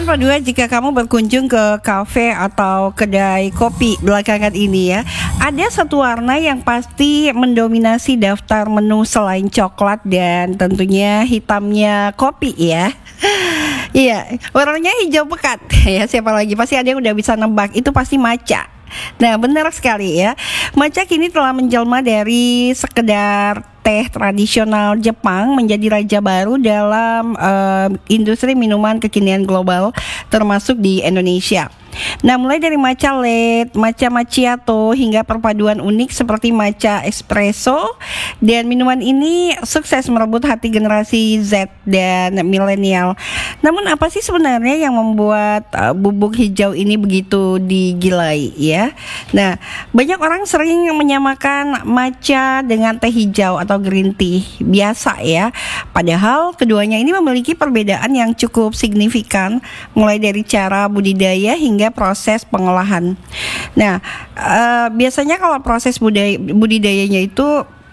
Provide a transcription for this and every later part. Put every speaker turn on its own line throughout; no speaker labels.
Teman Padua, jika kamu berkunjung ke kafe atau kedai kopi belakangan ini ya, ada satu warna yang pasti mendominasi daftar menu selain coklat dan tentunya hitamnya kopi ya. Iya, warnanya hijau pekat. Ya, siapa lagi? Pasti ada yang udah bisa nebak, itu pasti matcha. Nah, benar sekali ya. Matcha kini telah menjelma dari sekedar teh tradisional Jepang menjadi raja baru dalam industri minuman kekinian global, termasuk di Indonesia. Nah, mulai dari matcha latte, matcha macchiato hingga perpaduan unik seperti matcha espresso, dan minuman ini sukses merebut hati generasi Z dan milenial. Namun apa sih sebenarnya yang membuat bubuk hijau ini begitu digilai ya? Nah, banyak orang sering menyamakan matcha dengan teh hijau atau green tea biasa ya. Padahal keduanya ini memiliki perbedaan yang cukup signifikan, mulai dari cara budidaya hingga proses pengolahan. Nah, biasanya kalau proses budidayanya itu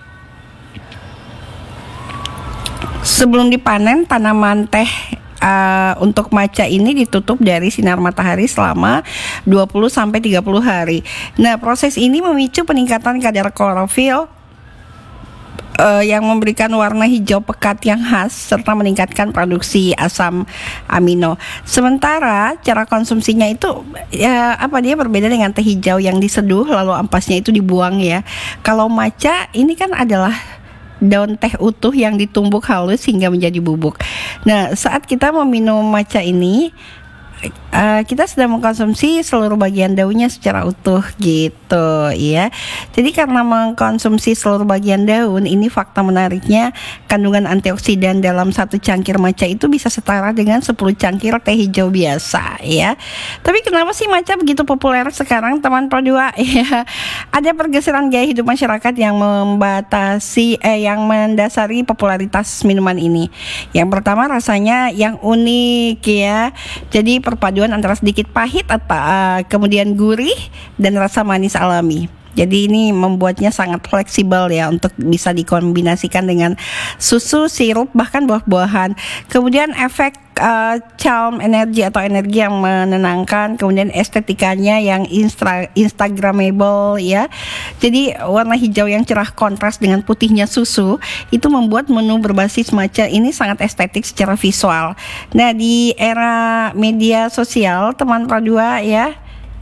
sebelum dipanen, tanaman teh untuk matcha ini ditutup dari sinar matahari selama 20-30 hari. Nah, proses ini memicu peningkatan kadar klorofil yang memberikan warna hijau pekat yang khas serta meningkatkan produksi asam amino. Sementara cara konsumsinya itu ya dia berbeda dengan teh hijau yang diseduh lalu ampasnya itu dibuang ya. Kalau matcha ini kan adalah daun teh utuh yang ditumbuk halus hingga menjadi bubuk. Nah, saat kita meminum matcha ini kita sedang mengkonsumsi seluruh bagian daunnya secara utuh gitu ya. Jadi karena mengkonsumsi seluruh bagian daun ini, fakta menariknya kandungan antioksidan dalam satu cangkir matcha itu bisa setara dengan 10 cangkir teh hijau biasa ya. Tapi kenapa sih matcha begitu populer sekarang teman Pro2 ya? Ada pergeseran gaya hidup masyarakat yang yang mendasari popularitas minuman ini. Yang pertama, rasanya yang unik ya. Jadi perpaduan antara sedikit pahit atau kemudian gurih dan rasa manis alami. Jadi ini membuatnya sangat fleksibel ya untuk bisa dikombinasikan dengan susu, sirup, bahkan buah-buahan. Kemudian efek charm energi atau energi yang menenangkan, kemudian estetikanya yang instagramable ya. Jadi warna hijau yang cerah kontras dengan putihnya susu itu membuat menu berbasis matcha ini sangat estetik secara visual. Nah, di era media sosial teman Pro2 ya,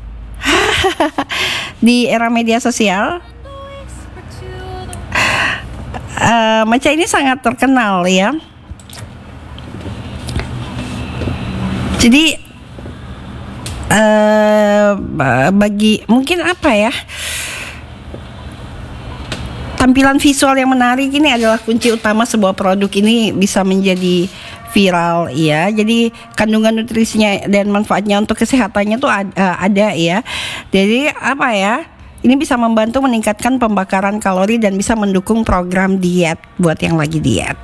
di era media sosial matcha ini sangat terkenal ya. Jadi bagi mungkin tampilan visual yang menarik ini adalah kunci utama sebuah produk ini bisa menjadi viral ya. Jadi kandungan nutrisinya dan manfaatnya untuk kesehatannya tuh ada ya. Jadi ini bisa membantu meningkatkan pembakaran kalori dan bisa mendukung program diet buat yang lagi diet.